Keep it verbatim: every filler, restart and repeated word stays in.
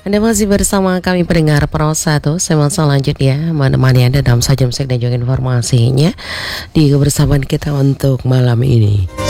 Anda masih bersama kami pendengar Pro satu. Segmen selanjutnya menemani Anda dalam satu jam sek dan juga informasinya di kebersamaan kita untuk malam ini.